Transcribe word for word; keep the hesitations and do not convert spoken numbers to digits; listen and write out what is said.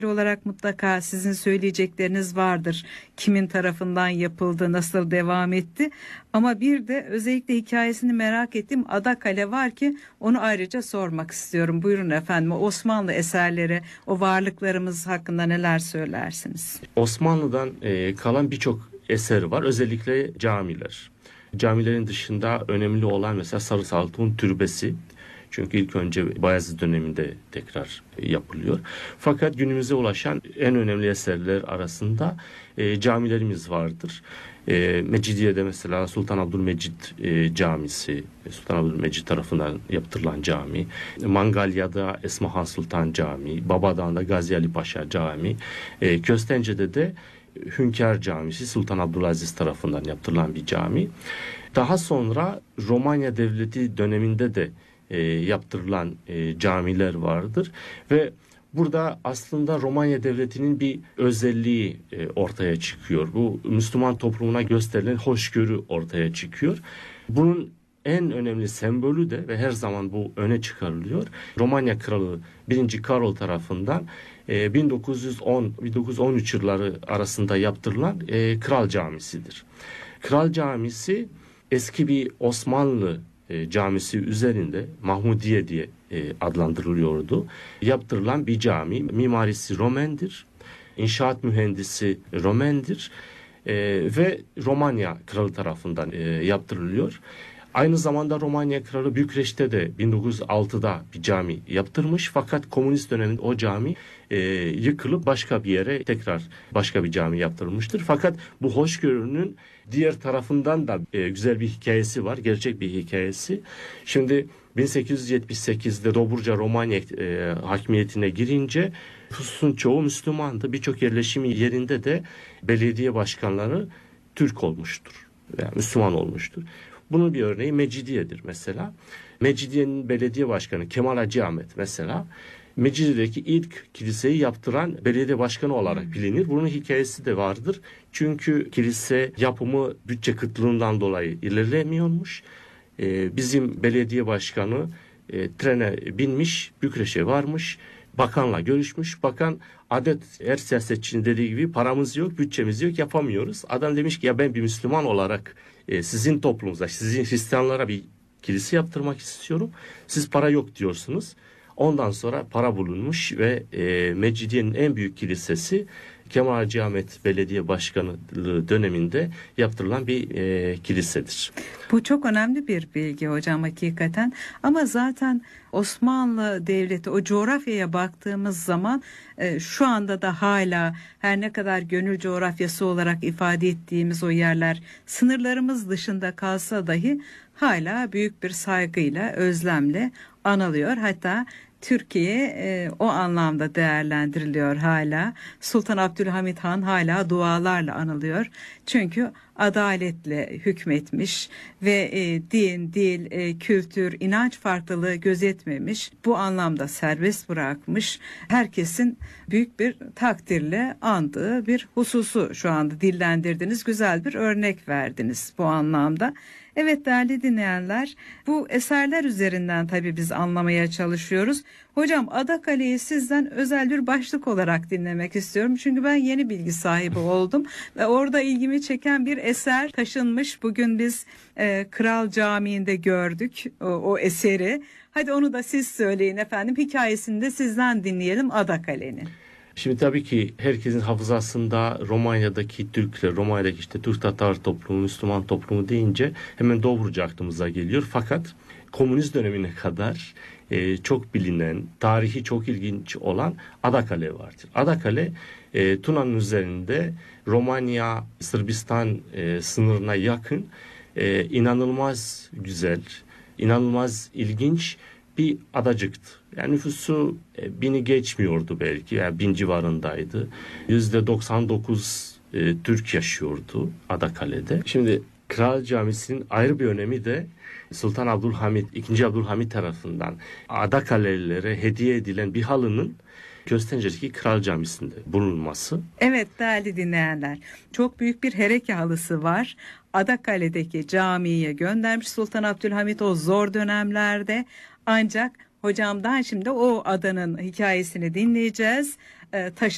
olarak mutlaka sizin söyleyecekleriniz vardır. Kimin tarafından yapıldı, nasıl devam etti? Ama bir de özellikle hikayesini merak ettiğim Adakale var ki onu ayrıca sormak istiyorum. Buyurun efendim, Osmanlı eserleri, o varlıklarımız hakkında neler söylersiniz? Osmanlı'dan e, kalan birçok eseri var. Özellikle camiler. Camilerin dışında önemli olan mesela Sarı Saltuk'un türbesi. Çünkü ilk önce Bayezid döneminde tekrar yapılıyor. Fakat günümüze ulaşan en önemli eserler arasında e, camilerimiz vardır. E, Mecidiye'de mesela Sultan Abdülmecid e, Camisi, Sultan Abdülmecid tarafından yaptırılan cami. Mangalya'da Esmahan Sultan Camii, Babadağ'da Gazi Ali Paşa Camii, e, Köstence'de de Hünkar Camisi Sultan Abdülaziz tarafından yaptırılan bir cami. Daha sonra Romanya Devleti döneminde de E, yaptırılan e, camiler vardır ve burada aslında Romanya Devleti'nin bir özelliği e, ortaya çıkıyor. Bu Müslüman toplumuna gösterilen hoşgörü ortaya çıkıyor. Bunun en önemli sembolü de ve her zaman bu öne çıkarılıyor. Romanya Kralı birinci. Karol tarafından e, bin dokuz yüz on bin dokuz yüz on üç yılları arasında yaptırılan e, Kral Camisi'dir. Kral Camisi eski bir Osmanlı camisi üzerinde Mahmudiye diye adlandırılıyordu. Yaptırılan bir cami. Mimarisi Romendir. İnşaat mühendisi Romendir. E, ve Romanya kralı tarafından e, yaptırılıyor. Aynı zamanda Romanya kralı Bükreş'te de bin dokuz yüz altıda bir cami yaptırmış. Fakat komünist döneminde o cami e, yıkılıp başka bir yere tekrar başka bir cami yaptırılmıştır. Fakat bu hoşgörünün diğer tarafından da e, güzel bir hikayesi var. Gerçek bir hikayesi. Şimdi bin sekiz yüz yetmiş sekizde Dobruca Romanya e, hakimiyetine girince nüfusun çoğu Müslümandı. Birçok yerleşim yerinde de belediye başkanları Türk olmuştur. Yani Müslüman olmuştur. Bunun bir örneği Mecidiye'dir mesela. Mecidiye'nin belediye başkanı Kemal Hacı Ahmet mesela Mecidiye'deki ilk kiliseyi yaptıran belediye başkanı olarak bilinir. Bunun hikayesi de vardır. Çünkü kilise yapımı bütçe kıtlığından dolayı ilerlemiyormuş. Ee, bizim belediye başkanı e, trene binmiş, Bükreş'e varmış. Bakanla görüşmüş. Bakan adet her siyasetçinin dediği gibi paramız yok, bütçemiz yok, yapamıyoruz. Adam demiş ki ya ben bir Müslüman olarak e, sizin toplumunuza, sizin Hristiyanlara bir kilise yaptırmak istiyorum. Siz para yok diyorsunuz. Ondan sonra para bulunmuş ve e, Mecidiye'nin en büyük kilisesi Kemal Hacı Ahmet Belediye Başkanlığı döneminde yaptırılan bir e, kilisedir. Bu çok önemli bir bilgi hocam hakikaten. Ama zaten Osmanlı Devleti o coğrafyaya baktığımız zaman e, şu anda da hala her ne kadar gönül coğrafyası olarak ifade ettiğimiz o yerler sınırlarımız dışında kalsa dahi hala büyük bir saygıyla, özlemle anılıyor. Hatta Türkiye e, o anlamda değerlendiriliyor hala. Sultan Abdülhamit Han hala dualarla anılıyor. Çünkü adaletle hükmetmiş ve e, din, dil, e, kültür, inanç farklılığı gözetmemiş. Bu anlamda serbest bırakmış. Herkesin büyük bir takdirle andığı bir hususu şu anda dillendirdiniz. Güzel bir örnek verdiniz bu anlamda. Evet değerli dinleyenler, bu eserler üzerinden tabii biz anlamaya çalışıyoruz. Hocam Adakale'yi sizden özel bir başlık olarak dinlemek istiyorum. Çünkü ben yeni bilgi sahibi oldum ve orada ilgimi çeken bir eser taşınmış. Bugün biz e, Kral Camii'nde gördük o, o eseri. Hadi onu da siz söyleyin efendim. Hikayesini de sizden dinleyelim Adakale'nin. Şimdi tabii ki herkesin hafızasında Romanya'daki Türkler, Romanya'daki işte Türk Tatar toplumu, Müslüman toplumu deyince hemen Dobruca aklımıza geliyor. Fakat komünist dönemine kadar e, çok bilinen, tarihi çok ilginç olan Adakale vardır. Adakale e, Tuna'nın üzerinde Romanya, Sırbistan e, sınırına yakın e, inanılmaz güzel, inanılmaz ilginç bir adacıktı. Yani nüfusu e, bini geçmiyordu belki. Yani bin civarındaydı. Yüzde doksan dokuz e, Türk yaşıyordu Adakale'de. Şimdi Kral Camisi'nin ayrı bir önemi de Sultan Abdülhamit, ikinci. Abdülhamit tarafından Adakalelilere hediye edilen bir halının Köstence'deki Kral Camisi'nde bulunması. Evet değerli dinleyenler, çok büyük bir hereke halısı var. Adakale'deki camiye göndermiş Sultan Abdülhamit o zor dönemlerde. Ancak hocamdan şimdi o adanın hikayesini dinleyeceğiz. Ee, taşı